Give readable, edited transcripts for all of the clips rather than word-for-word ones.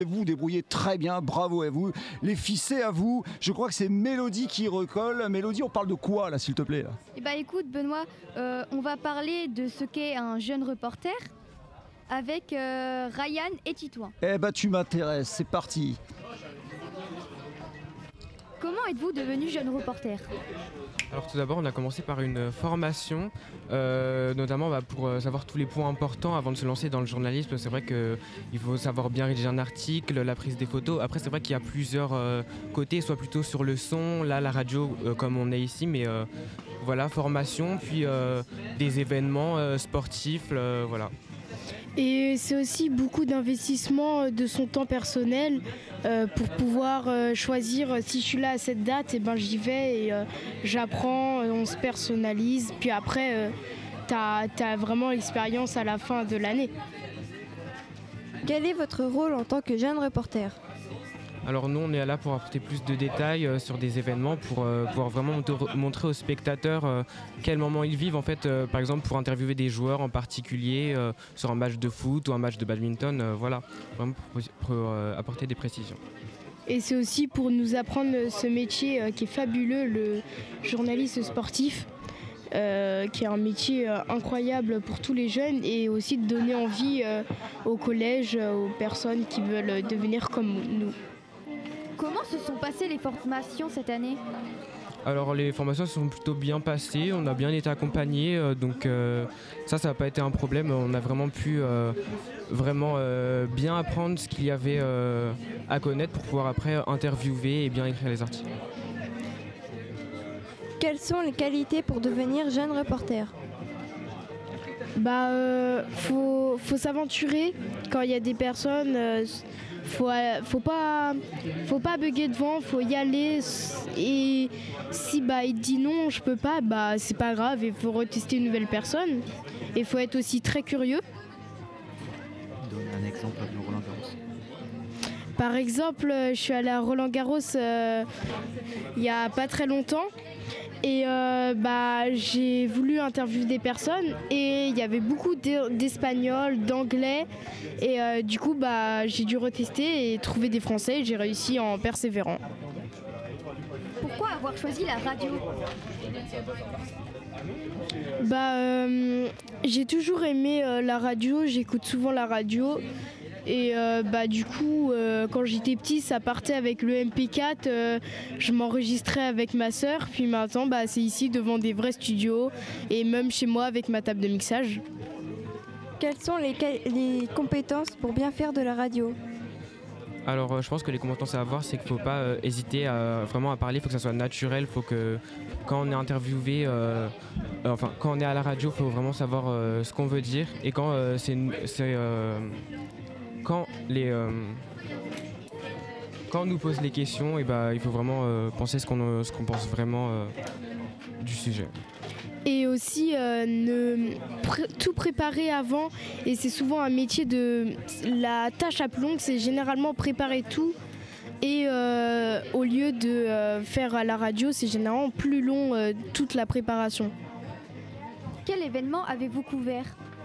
Vous débrouillez très bien, bravo à vous. Les filles, c'est à vous. Je crois que c'est Mélodie qui recolle. Mélodie, on parle de quoi là, s'il te plaît là? Eh ben, écoute Benoît, on va parler de ce qu'est un jeune reporter avec Ryan et Titouan. Eh ben tu m'intéresses, c'est parti. Comment êtes-vous devenu jeune reporter? Alors tout d'abord, on a commencé par une formation, notamment pour savoir tous les points importants avant de se lancer dans le journalisme. C'est vrai qu'il faut savoir bien rédiger un article, la prise des photos. Après, c'est vrai qu'il y a plusieurs côtés, soit plutôt sur le son, là la radio comme on est ici, mais voilà, formation, puis des événements sportifs, voilà. Et c'est aussi beaucoup d'investissement de son temps personnel pour pouvoir choisir si je suis là à cette date, et ben j'y vais et j'apprends, on se personnalise. Puis après, t'as vraiment l'expérience à la fin de l'année. Quel est votre rôle en tant que jeune reporter? Alors nous, on est là pour apporter plus de détails sur des événements, pour pouvoir vraiment montrer aux spectateurs quel moment ils vivent. En fait, par exemple, pour interviewer des joueurs en particulier sur un match de foot ou un match de badminton, voilà, vraiment pour apporter des précisions. Et c'est aussi pour nous apprendre ce métier qui est fabuleux, le journaliste sportif, qui est un métier incroyable pour tous les jeunes, et aussi de donner envie au collège, aux personnes qui veulent devenir comme nous. Comment se sont passées les formations cette année? Alors les formations se sont plutôt bien passées, on a bien été accompagnés, donc ça n'a pas été un problème. On a vraiment pu bien apprendre ce qu'il y avait à connaître pour pouvoir après interviewer et bien écrire les articles. Quelles sont les qualités pour devenir jeune reporter? Faut s'aventurer quand il y a des personnes. Faut pas bugger devant, faut y aller. Et si il dit non, je peux pas, c'est pas grave, il faut retester une nouvelle personne. Et faut être aussi très curieux. Donne un exemple de Roland-Garros. Par exemple, je suis allée à Roland-Garros il y a pas très longtemps. Et j'ai voulu interviewer des personnes et il y avait beaucoup d'espagnol, d'anglais, et du coup j'ai dû retester et trouver des français, et j'ai réussi en persévérant. Pourquoi avoir choisi la radio? J'ai toujours aimé la radio, j'écoute souvent la radio. Et du coup, quand j'étais petit, ça partait avec le MP4, je m'enregistrais avec ma sœur, puis maintenant c'est ici devant des vrais studios, et même chez moi avec ma table de mixage. Quelles sont les compétences pour bien faire de la radio? Alors je pense que les compétences à avoir, c'est qu'il ne faut pas hésiter vraiment à parler, il faut que ça soit naturel, il faut que quand on est interviewé, quand on est à la radio, il faut vraiment savoir ce qu'on veut dire, et quand quand on nous pose les questions, il faut vraiment penser ce qu'on pense vraiment du sujet. Et aussi tout préparer avant, et c'est souvent un métier la tâche à plus longue, c'est généralement préparer tout, et au lieu de faire à la radio, c'est généralement plus long toute la préparation. Quel événement avez-vous couvert?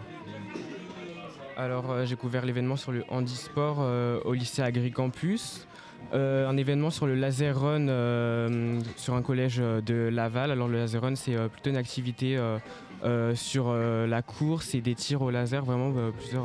Alors j'ai couvert l'événement sur le handisport au lycée Agricampus, un événement sur le laser run sur un collège de Laval. Alors le laser run, c'est plutôt une activité sur la course et des tirs au laser, vraiment plusieurs...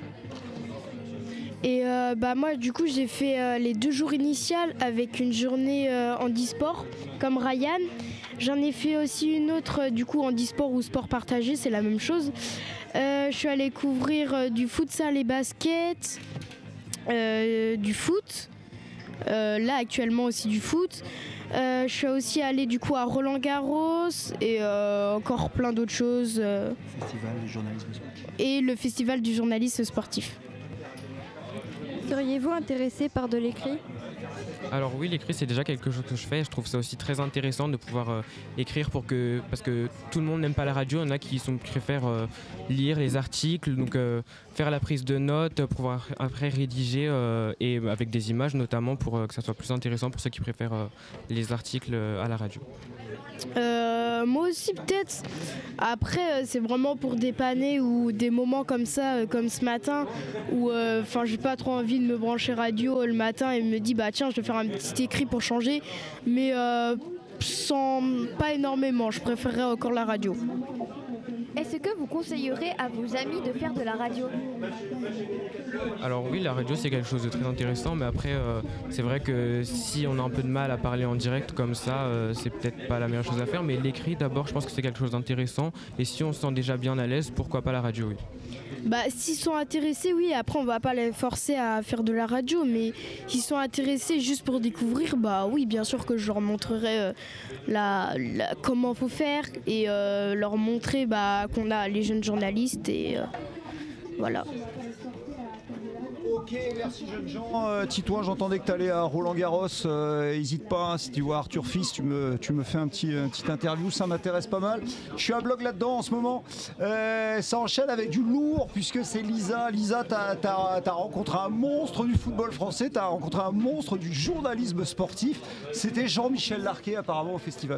Et moi du coup j'ai fait les 2 jours initiales avec une journée handisport comme Ryan. J'en ai fait aussi une autre du coup handisport ou sport partagé, c'est la même chose. Je suis allée couvrir du futsal et basket, du foot, là actuellement aussi du foot. Je suis aussi allée du coup à Roland-Garros et encore plein d'autres choses. Festival du journalisme sportif. Et le festival du journalisme sportif. Seriez-vous intéressé par de l'écrit? Alors oui, l'écrit c'est déjà quelque chose que je fais. Je trouve ça aussi très intéressant de pouvoir écrire parce que tout le monde n'aime pas la radio. Il y en a qui préfèrent lire les articles, donc faire la prise de notes, pouvoir après rédiger et avec des images notamment pour que ça soit plus intéressant pour ceux qui préfèrent les articles à la radio. Moi aussi peut-être. Après c'est vraiment pour dépanner ou des moments comme ça, comme ce matin où j'ai pas trop envie de me brancher radio le matin et me dis bah tiens je vais faire un petit écrit pour changer, mais pas énormément. Je préférerais encore la radio. Est-ce que vous conseillerez à vos amis de faire de la radio? Alors oui, la radio c'est quelque chose de très intéressant, mais après c'est vrai que si on a un peu de mal à parler en direct comme ça, c'est peut-être pas la meilleure chose à faire, mais l'écrit d'abord je pense que c'est quelque chose d'intéressant, et si on se sent déjà bien à l'aise, pourquoi pas la radio, oui. Bah s'ils sont intéressés, oui, après on va pas les forcer à faire de la radio, mais s'ils sont intéressés juste pour découvrir, bah oui, bien sûr que je leur montrerai comment faut faire et leur montrer qu'on a les jeunes journalistes et voilà. Ok, merci jeunes gens. Titouan, j'entendais que tu allais à Roland-Garros. N'hésite pas, hein, si tu vois Arthur Fils, tu me fais un petit interview, ça m'intéresse pas mal. Je suis à blog là-dedans en ce moment. Ça enchaîne avec du lourd, puisque c'est Lisa. Lisa, t'as rencontré un monstre du football français, t'as rencontré un monstre du journalisme sportif. C'était Jean-Michel Larquet, apparemment, au festival.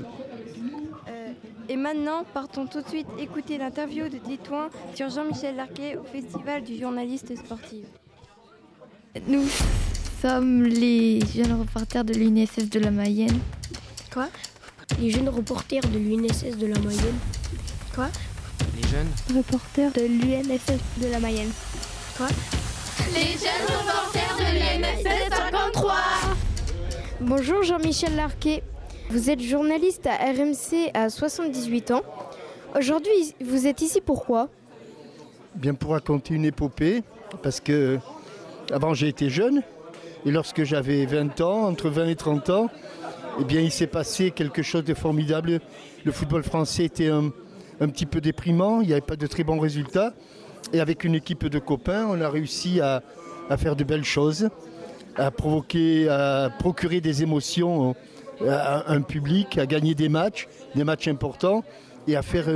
Et maintenant, partons tout de suite écouter l'interview de Titouan sur Jean-Michel Larquet au Festival du journaliste sportif. Nous sommes les jeunes reporters de l'UNSS de la Mayenne. Quoi? Les jeunes reporters de l'UNSS de la Mayenne. Quoi? Les jeunes Reporters de l'UNSS de la Mayenne. Quoi? Les jeunes reporters de l'UNSS 53. Bonjour Jean-Michel Larquet. Vous êtes journaliste à RMC à 78 ans. Aujourd'hui, vous êtes ici pourquoi? Bien pour raconter une épopée, parce que avant j'ai été jeune, et lorsque j'avais 20 ans, entre 20 et 30 ans, eh bien il s'est passé quelque chose de formidable. Le football français était un petit peu déprimant, il n'y avait pas de très bons résultats. Et avec une équipe de copains, on a réussi à faire de belles choses, à procurer des émotions à un public, à gagner des matchs importants, et à faire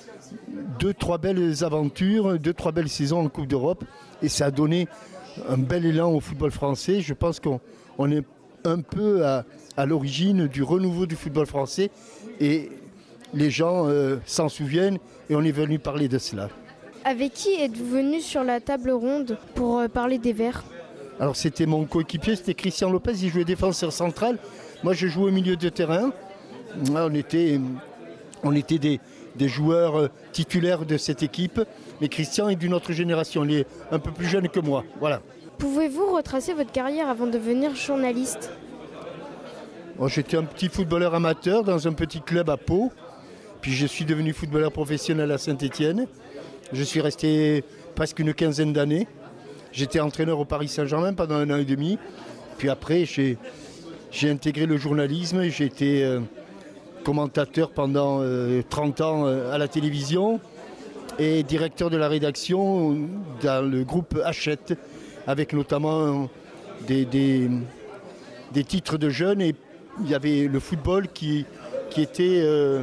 2-3 belles aventures, 2-3 belles saisons en Coupe d'Europe. Et ça a donné un bel élan au football français. Je pense qu'on est un peu à l'origine du renouveau du football français. Et les gens s'en souviennent et on est venu parler de cela. Avec qui êtes-vous venu sur la table ronde pour parler des Verts? Alors c'était mon coéquipier, c'était Christian Lopez, il jouait défenseur central. Moi je jouais au milieu de terrain. On était des joueurs titulaires de cette équipe. Mais Christian est d'une autre génération, il est un peu plus jeune que moi. Voilà. Pouvez-vous retracer votre carrière avant de devenir journaliste? J'étais un petit footballeur amateur dans un petit club à Pau. Puis je suis devenu footballeur professionnel à Saint-Étienne. Je suis resté presque une quinzaine d'années. J'étais entraîneur au Paris Saint-Germain pendant 1 an et demi. Puis après, j'ai intégré le journalisme. J'ai été commentateur pendant 30 ans à la télévision et directeur de la rédaction dans le groupe Hachette, avec notamment des titres de jeunes. Et il y avait le football qui était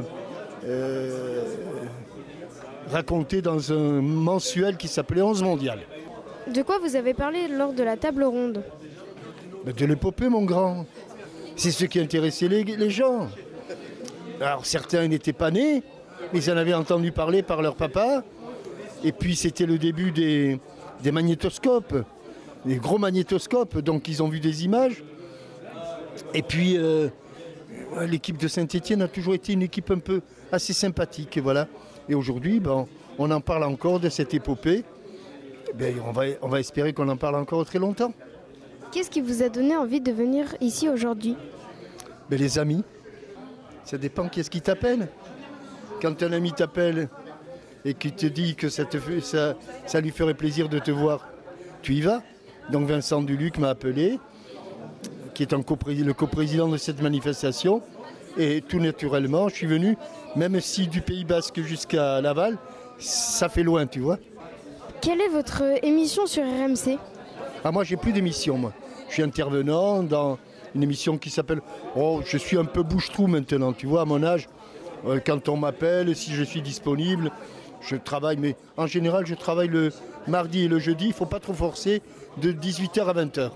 raconté dans un mensuel qui s'appelait 11 Mondial. De quoi vous avez parlé lors de la table ronde? De l'épopée, mon grand. C'est ce qui intéressait les gens. Alors certains n'étaient pas nés, mais ils en avaient entendu parler par leur papa. Et puis c'était le début des magnétoscopes, des gros magnétoscopes, donc ils ont vu des images. Et puis l'équipe de Saint-Étienne a toujours été une équipe un peu assez sympathique, voilà. Et aujourd'hui, on en parle encore de cette épopée. On va espérer qu'on en parle encore très longtemps. Qu'est-ce qui vous a donné envie de venir ici aujourd'hui? Les amis. Ça dépend qu'est-ce qui t'appelle. Quand un ami t'appelle et qu'il te dit que ça lui ferait plaisir de te voir, tu y vas. Donc Vincent Duluc m'a appelé, qui est le coprésident de cette manifestation. Et tout naturellement, je suis venu, même si du Pays Basque jusqu'à Laval, ça fait loin, tu vois. Quelle est votre émission sur RMC? Moi, j'ai plus d'émission, moi. Je suis intervenant dans une émission qui s'appelle... je suis un peu bouche-trou maintenant, tu vois, à mon âge. Quand on m'appelle, si je suis disponible, je travaille. Mais en général, je travaille le mardi et le jeudi. Il ne faut pas trop forcer, de 18h à 20h.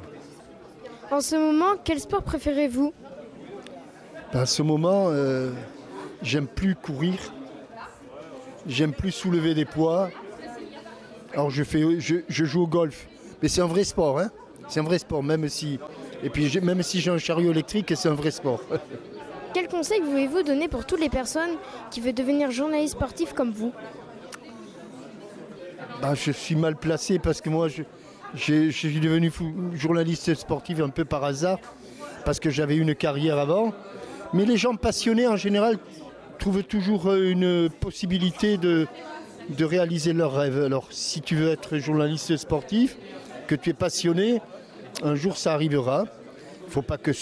En ce moment, quel sport préférez-vous? En ce moment, j'aime plus courir, j'aime plus soulever des poids. Alors je joue au golf, mais c'est un vrai sport, hein. C'est un vrai sport, même si j'ai un chariot électrique, c'est un vrai sport. Quel conseil pouvez-vous donner pour toutes les personnes qui veulent devenir journalistes sportifs comme vous? Je suis mal placé parce que moi, je suis devenu journaliste sportif un peu par hasard, parce que j'avais une carrière avant. Mais les gens passionnés, en général, trouvent toujours une possibilité de réaliser leurs rêves. Alors, si tu veux être journaliste sportif, que tu es passionné, un jour ça arrivera. Il ne faut pas que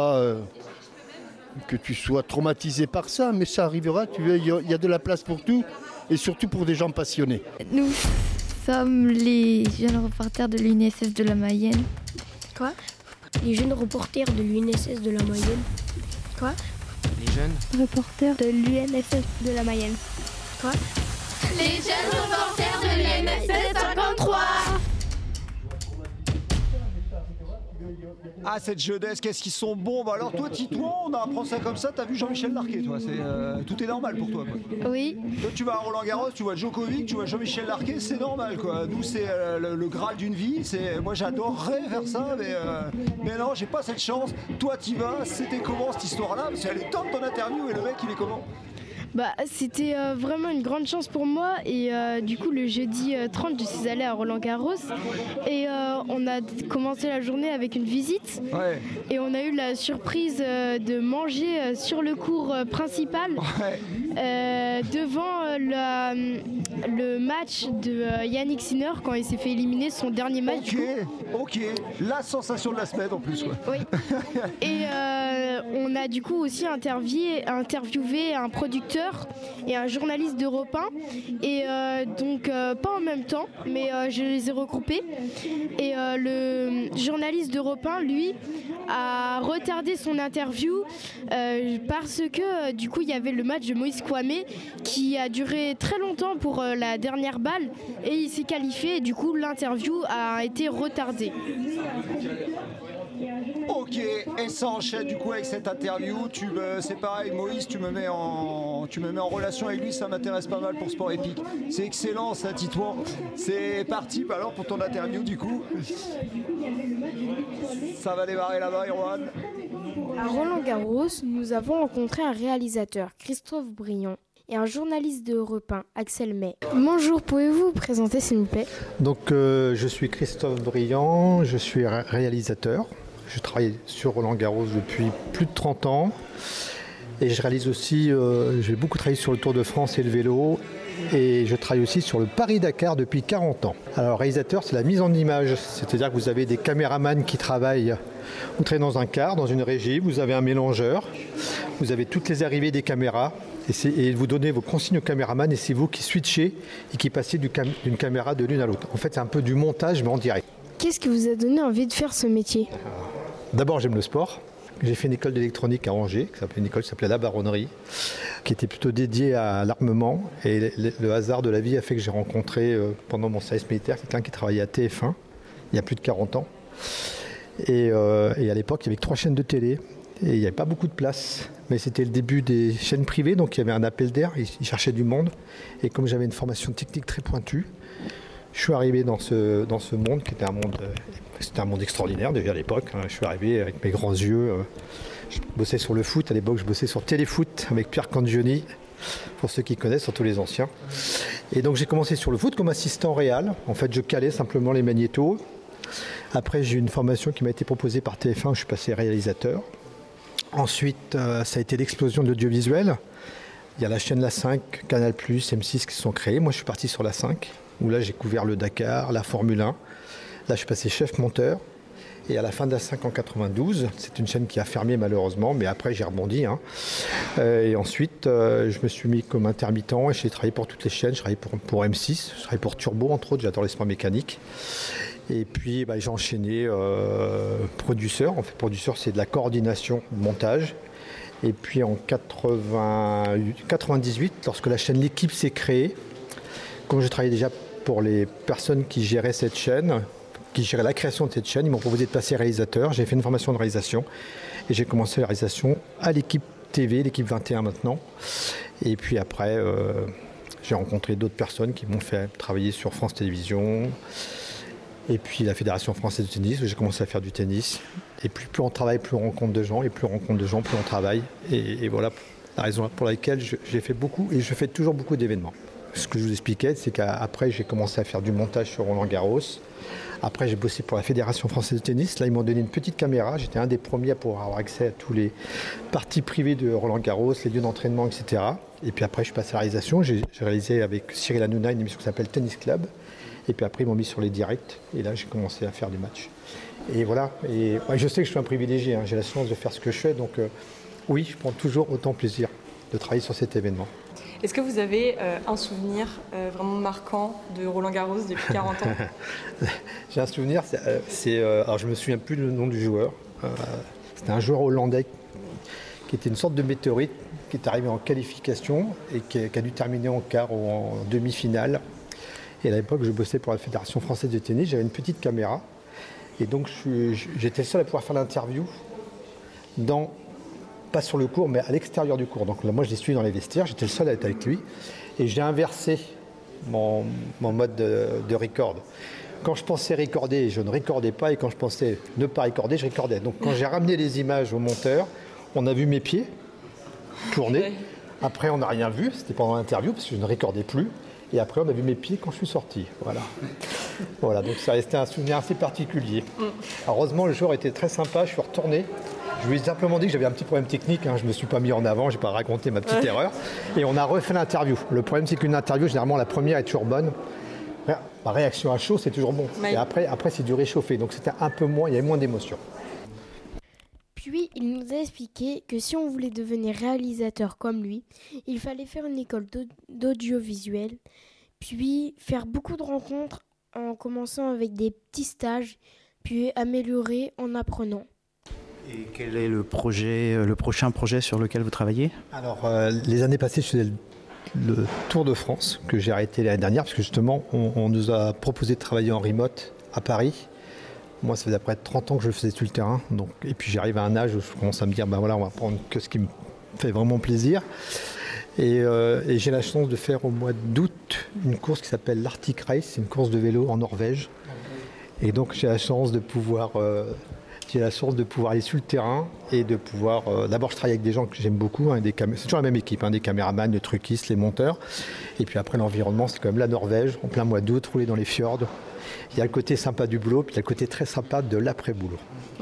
que tu sois traumatisé par ça, mais ça arrivera. Il y a de la place pour tout, et surtout pour des gens passionnés. Nous sommes les jeunes reporters de l'UNSS de la Mayenne. Quoi? Les jeunes reporters de l'UNSS de la Mayenne. Quoi? Les jeunes Reporters de l'UNSS de la Mayenne. Quoi? Les jeunes reporters de l'UNSS 53. Ah, cette jeunesse, qu'est-ce qu'ils sont bons. Alors toi, Titouan, on apprend ça comme ça, t'as vu Jean-Michel Larquet, toi. Tout est normal pour toi, quoi. Oui. Toi, tu vas à Roland-Garros, tu vois Djokovic, tu vois Jean-Michel Larquet, c'est normal, quoi. Nous, c'est le Graal d'une vie. Moi, j'adorerais faire ça, mais non, j'ai pas cette chance. Toi, t'y vas. C'était comment cette histoire-là? Parce qu'elle est top ton interview, et le mec, il est comment? C'était vraiment une grande chance pour moi, et du coup le jeudi 30 je suis allée à Roland-Garros et on a commencé la journée avec une visite. Ouais. Et on a eu la surprise de manger sur le cours principal. Ouais. Devant le match de Yannick Sinner quand il s'est fait éliminer son dernier match. Ok, la sensation de la semaine en plus, quoi. Oui. Et on a du coup aussi interviewé un producteur et un journaliste d'Europe 1, et donc pas en même temps, mais je les ai regroupés, et le journaliste d'Europe 1, lui, a retardé son interview parce que du coup il y avait le match de Moïse Kouamé qui a duré très longtemps pour la dernière balle, et il s'est qualifié, et du coup l'interview a été retardée. Ok, et ça enchaîne du coup avec cette interview. C'est pareil, Moïse, tu me mets en relation avec lui, ça m'intéresse pas mal pour Sport Épique. C'est excellent ça, Titouan. C'est parti alors pour ton interview du coup. Ça va démarrer là-bas, Erwan. À Roland-Garros, nous avons rencontré un réalisateur, Christophe Brion, et un journaliste de Europe 1, Axel May. Bonjour, pouvez-vous vous présenter s'il vous plaît? Donc je suis Christophe Briand, je suis réalisateur. Je travaille sur Roland-Garros depuis plus de 30 ans. Et je réalise aussi, j'ai beaucoup travaillé sur le Tour de France et le vélo. Et je travaille aussi sur le Paris-Dakar depuis 40 ans. Alors réalisateur, c'est la mise en image. C'est-à-dire que vous avez des caméramans qui travaillent. Vous travaillez dans un car, dans une régie, vous avez un mélangeur. Vous avez toutes les arrivées des caméras. Et vous donnez vos consignes au caméraman, et c'est vous qui switchez et qui passez d'une caméra de l'une à l'autre. En fait, c'est un peu du montage, mais en direct. Qu'est-ce qui vous a donné envie de faire ce métier? D'abord, j'aime le sport. J'ai fait une école d'électronique à Angers, une école qui s'appelait La Baronnerie, qui était plutôt dédiée à l'armement. Et le hasard de la vie a fait que j'ai rencontré, pendant mon service militaire, quelqu'un qui travaillait à TF1, il y a plus de 40 ans. Et à l'époque, il y avait que 3 chaînes de télé. Et il n'y avait pas beaucoup de place, mais c'était le début des chaînes privées, donc il y avait un appel d'air, ils cherchaient du monde. Et comme j'avais une formation technique très pointue, je suis arrivé dans ce monde qui était un monde extraordinaire déjà à l'époque. Je suis arrivé avec mes grands yeux, je bossais sur le foot, à l'époque je bossais sur Téléfoot avec Pierre Cangioni, pour ceux qui connaissent, surtout les anciens. Et donc j'ai commencé sur le foot comme assistant réal, en fait je calais simplement les magnétos. Après j'ai eu une formation qui m'a été proposée par TF1, où je suis passé réalisateur. Ensuite, ça a été l'explosion de l'audiovisuel. Il y a la chaîne La 5, Canal+, M6 qui se sont créés. Moi, je suis parti sur La 5, où là, j'ai couvert le Dakar, la Formule 1. Là, je suis passé chef monteur. Et à la fin de La 5 en 92, c'est une chaîne qui a fermé malheureusement, mais après, j'ai rebondi. Et ensuite, je me suis mis comme intermittent et j'ai travaillé pour toutes les chaînes. Je travaillais pour M6, je travaillais pour Turbo, entre autres. J'adore les sports mécaniques. Et puis j'ai enchaîné producteur. En fait, producteur, c'est de la coordination de montage. Et puis en 98, lorsque la chaîne L'équipe s'est créée, comme je travaillais déjà pour les personnes qui géraient cette chaîne, qui géraient la création de cette chaîne, ils m'ont proposé de passer réalisateur. J'ai fait une formation de réalisation et j'ai commencé la réalisation à L'équipe TV, l'équipe 21 maintenant. Et puis après, j'ai rencontré d'autres personnes qui m'ont fait travailler sur France Télévisions. Et puis la Fédération française de tennis, où j'ai commencé à faire du tennis. Et plus on travaille, plus on rencontre de gens. Et plus on rencontre de gens, plus on travaille. Et voilà la raison pour laquelle j'ai fait beaucoup, et je fais toujours beaucoup d'événements. Ce que je vous expliquais, c'est qu'après, j'ai commencé à faire du montage sur Roland-Garros. Après, j'ai bossé pour la Fédération française de tennis. Là, ils m'ont donné une petite caméra. J'étais un des premiers à pouvoir avoir accès à tous les parties privées de Roland-Garros, les lieux d'entraînement, etc. Et puis après, je suis passé à la réalisation. J'ai réalisé avec Cyril Hanouna une émission qui s'appelle Tennis Club. Et puis après, ils m'ont mis sur les directs. Et là, j'ai commencé à faire du match. Et voilà. Et ouais, je sais que je suis un privilégié. J'ai la chance de faire ce que je fais. Donc oui, je prends toujours autant plaisir de travailler sur cet événement. Est-ce que vous avez un souvenir vraiment marquant de Roland-Garros depuis 40 ans? J'ai un souvenir, alors je ne me souviens plus le nom du joueur. C'était un joueur hollandais qui était une sorte de météorite, qui est arrivé en qualification et qui a dû terminer en quart ou en demi-finale. Et à l'époque, je bossais pour la Fédération française de tennis, j'avais une petite caméra. Et donc j'étais le seul à pouvoir faire l'interview pas sur le court, mais à l'extérieur du court. Donc là, moi, je l'ai suivi dans les vestiaires, j'étais le seul à être avec lui. Et j'ai inversé mon mode de record. Quand je pensais recorder, je ne recordais pas. Et quand je pensais ne pas recorder, je recordais. Donc quand j'ai ramené les images au monteur, on a vu mes pieds tourner. Après, on n'a rien vu. C'était pendant l'interview, parce que je ne recordais plus. Et après, on a vu mes pieds quand je suis sorti. Voilà, donc ça restait un souvenir assez particulier. Heureusement, le joueur était très sympa. Je suis retourné. Je lui ai simplement dit que j'avais un petit problème technique, je ne me suis pas mis en avant, je n'ai pas raconté ma petite erreur. Et on a refait l'interview. Le problème, c'est qu'une interview, généralement, la première est toujours bonne. Ma réaction à chaud, c'est toujours bon. Et après c'est du réchauffé. Donc c'était un peu moins, il y avait moins d'émotion. Puis, il nous a expliqué que si on voulait devenir réalisateur comme lui, il fallait faire une école d'audiovisuel, puis faire beaucoup de rencontres en commençant avec des petits stages, puis améliorer en apprenant. Et quel est le prochain projet sur lequel vous travaillez? Alors, les années passées, je faisais le Tour de France, que j'ai arrêté l'année dernière, parce que justement, on nous a proposé de travailler en remote à Paris. Moi, ça faisait près de 30 ans que je faisais sur le terrain. Et puis, j'arrive à un âge où je commence à me dire, on va prendre que ce qui me fait vraiment plaisir. Et j'ai la chance de faire au mois d'août une course qui s'appelle l'Arctic Race. C'est une course de vélo en Norvège. Et donc, j'ai la chance de pouvoir aller sur le terrain et de pouvoir... d'abord, je travaille avec des gens que j'aime beaucoup. C'est toujours la même équipe, des caméramans, les truckistes, les monteurs. Et puis après, l'environnement, c'est quand même la Norvège, en plein mois d'août, rouler dans les fjords. Il y a le côté sympa du boulot, puis il y a le côté très sympa de l'après-boulot.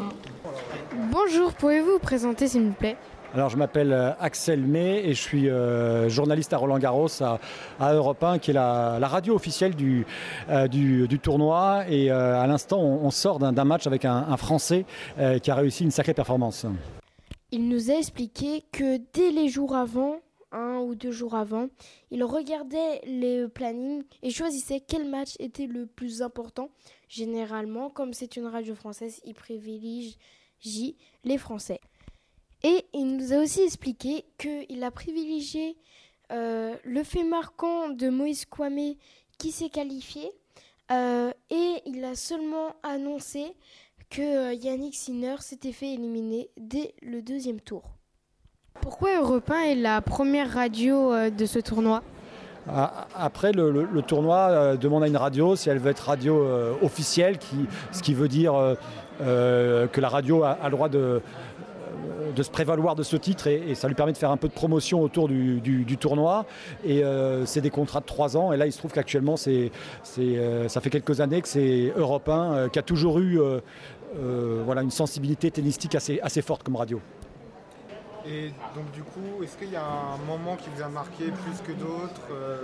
Bonjour, pouvez-vous vous présenter, s'il vous plaît? Alors, je m'appelle Axel May et je suis journaliste à Roland-Garros à Europe 1, qui est la radio officielle du tournoi. Et à l'instant, on sort d'un match avec un Français qui a réussi une sacrée performance. Il nous a expliqué que dès les jours avant, 1 ou 2 jours avant, il regardait les plannings et choisissait quel match était le plus important. Généralement, comme c'est une radio française, il privilégie les Français. Et il nous a aussi expliqué qu'il a privilégié le fait marquant de Moïse Kouamé qui s'est qualifié et il a seulement annoncé que Yannick Sinner s'était fait éliminer dès le 2e tour. Pourquoi Europe 1 est la première radio de ce tournoi? Après, le tournoi demande à une radio si elle veut être radio officielle, ce qui veut dire que la radio a le droit de se prévaloir de ce titre et ça lui permet de faire un peu de promotion autour du tournoi. Et c'est des contrats de 3 ans. Et là, il se trouve qu'actuellement, ça fait quelques années que c'est Europe 1 qui a toujours eu une sensibilité tennistique assez forte comme radio. Et donc du coup, est-ce qu'il y a un moment qui vous a marqué plus que d'autres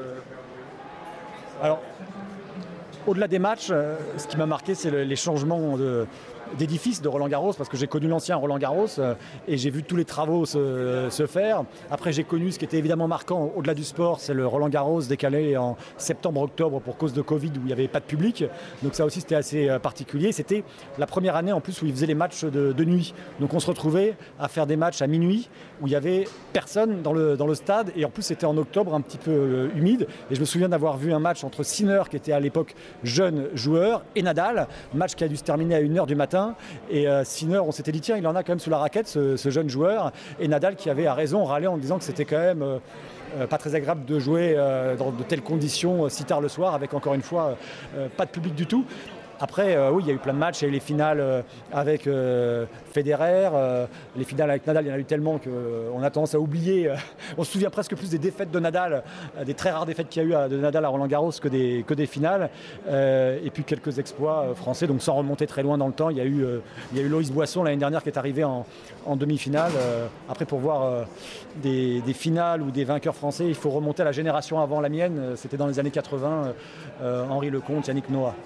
Alors, au-delà des matchs, ce qui m'a marqué, c'est les changements d'édifice de Roland-Garros, parce que j'ai connu l'ancien Roland-Garros et j'ai vu tous les travaux se faire. Après, j'ai connu ce qui était évidemment marquant au-delà du sport, c'est le Roland-Garros décalé en septembre-octobre pour cause de Covid où il n'y avait pas de public. Donc ça aussi, c'était assez particulier. C'était la première année en plus où ils faisaient les matchs de nuit. Donc on se retrouvait à faire des matchs à minuit où il n'y avait personne dans le stade. Et en plus, c'était en octobre, un petit peu humide. Et je me souviens d'avoir vu un match entre Sinner, qui était à l'époque jeune joueur, et Nadal. Match qui a dû se terminer à 1h du matin. bien. Et Sinner, on s'était dit, tiens, il en a quand même sous la raquette, ce jeune joueur. Et Nadal qui avait à raison râlé en disant que c'était quand même pas très agréable de jouer dans de telles conditions si tard le soir, avec encore une fois pas de public du tout. Après, oui, il y a eu plein de matchs. Il y a eu les finales avec Federer. Les finales avec Nadal, il y en a eu tellement qu'on a tendance à oublier. On se souvient presque plus des défaites de Nadal, des très rares défaites qu'il y a eu de Nadal à Roland-Garros que des finales. Et puis quelques exploits français, donc sans remonter très loin dans le temps. Il y a eu Loïs Boisson l'année dernière qui est arrivé en demi-finale. Après, pour voir des finales ou des vainqueurs français, il faut remonter à la génération avant la mienne. C'était dans les années 80, Henri Lecomte, Yannick Noah.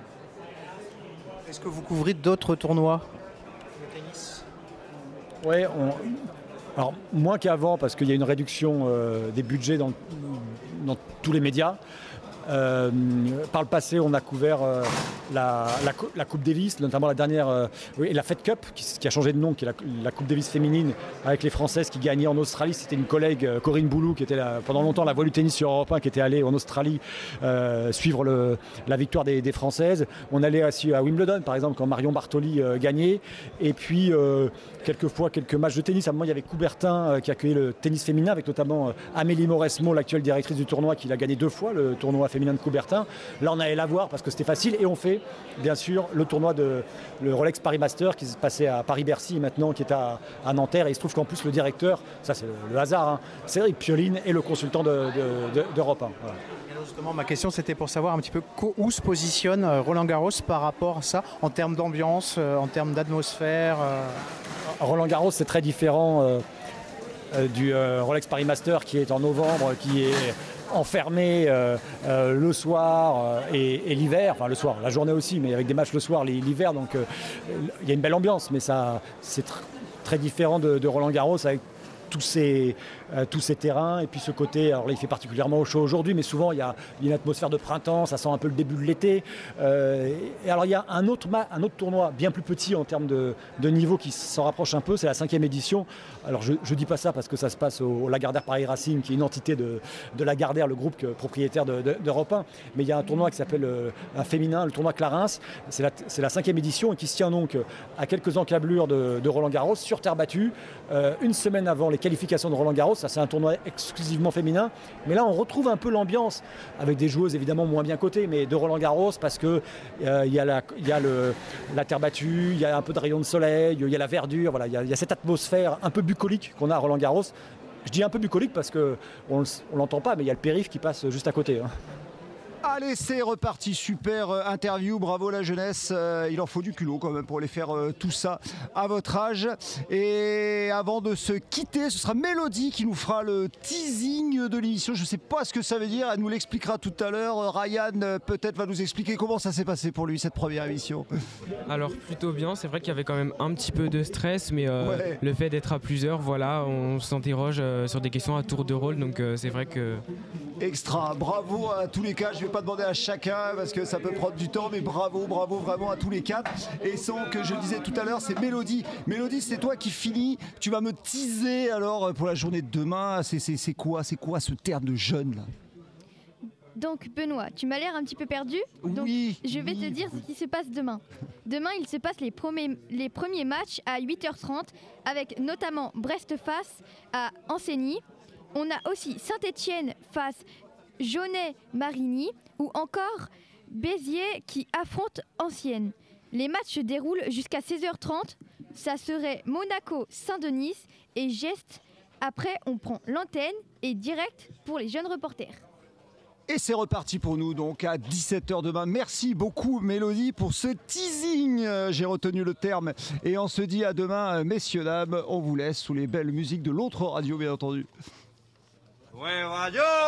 Est-ce que vous couvrez d'autres tournois de tennis ? Oui, alors moins qu'avant parce qu'il y a une réduction des budgets dans tous les médias. Par le passé, on a couvert la Coupe Davis, notamment la dernière, et la Fed Cup, qui a changé de nom, qui est la Coupe Davis féminine, avec les Françaises qui gagnaient en Australie. C'était une collègue, Corinne Boulou, qui était pendant longtemps la voix du tennis sur Europe 1, qui était allée en Australie suivre la victoire des Françaises. On allait aussi à Wimbledon, par exemple, quand Marion Bartoli gagnait. Et puis, quelques matchs de tennis. À un moment, il y avait Coubertin qui accueillait le tennis féminin, avec notamment Amélie Mauresmo, l'actuelle directrice du tournoi, qui l'a gagné 2 fois, le tournoi féminin de Coubertin. Là, on allait la voir parce que c'était facile. Et on fait, bien sûr, le tournoi le Rolex Paris Master qui se passait à Paris-Bercy maintenant, qui est à Nanterre. Et il se trouve qu'en plus, le directeur, ça c'est le hasard, hein, Cédric Pioline est le consultant d'Europe 1. Voilà. Justement, ma question, c'était pour savoir un petit peu où se positionne Roland-Garros par rapport à ça, en termes d'ambiance, en termes d'atmosphère. Roland-Garros, c'est très différent du Rolex Paris Master qui est en novembre, qui est enfermé le soir et l'hiver, enfin le soir, la journée aussi, mais avec des matchs le soir, l'hiver, donc il y a une belle ambiance, mais ça, c'est très différent de Roland-Garros avec tous ces terrains et puis ce côté, alors là il fait particulièrement chaud aujourd'hui, mais souvent il y a une atmosphère de printemps, ça sent un peu le début de l'été. Et alors il y a un autre tournoi bien plus petit en termes de niveau qui s'en rapproche un peu, c'est la 5e édition. Alors je dis pas ça parce que ça se passe au Lagardère Paris Racing, qui est une entité de Lagardère, le groupe propriétaire d'Europe 1, mais il y a un tournoi qui s'appelle un féminin, le tournoi Clarins, c'est la 5e édition et qui se tient donc à quelques encablures de Roland-Garros, sur terre battue, une semaine avant les qualifications de Roland-Garros. Ça, c'est un tournoi exclusivement féminin, mais là on retrouve un peu l'ambiance avec des joueuses évidemment moins bien cotées, mais de Roland-Garros, parce que il y a la terre battue, il y a un peu de rayons de soleil, il y a la verdure, voilà, il y a cette atmosphère un peu bucolique qu'on a à Roland-Garros. Je dis un peu bucolique parce que on l'entend pas, mais il y a le périph' qui passe juste à côté, hein. Allez, c'est reparti, super interview, bravo la jeunesse, il en faut du culot quand même pour les faire tout ça à votre âge. Et avant de se quitter, ce sera Mélodie qui nous fera le teasing de l'émission. Je ne sais pas ce que ça veut dire, elle nous l'expliquera tout à l'heure. Ryan peut-être va nous expliquer comment ça s'est passé pour lui cette première émission. Alors plutôt bien, c'est vrai qu'il y avait quand même un petit peu de stress, mais le fait d'être à plusieurs, voilà, on s'interroge sur des questions à tour de rôle, donc c'est vrai que... Extra, bravo à tous les cas, je vais pas demander à chacun parce que ça peut prendre du temps, mais bravo vraiment à tous les 4. Et sans que je disais tout à l'heure, c'est Mélodie. Mélodie, c'est toi qui finis, tu vas me teaser alors pour la journée de demain. C'est quoi ce terme de jeune là? Donc Benoît, tu m'as l'air un petit peu perdu. Donc, je vais te dire ce qui se passe demain. Demain, il se passe les premiers matchs à 8h30 avec notamment Brest face à Ancenis. On a aussi Saint-Étienne face Jaunet-Marigny ou encore Béziers qui affronte Anciennes. Les matchs se déroulent jusqu'à 16h30. Ça serait Monaco-Saint-Denis et Gest. Après, on prend l'antenne et direct pour les jeunes reporters. Et c'est reparti pour nous donc à 17h demain. Merci beaucoup Mélodie pour ce teasing. J'ai retenu le terme. Et on se dit à demain, messieurs, dames. On vous laisse sous les belles musiques de l'autre radio, bien entendu. Ouais, radio!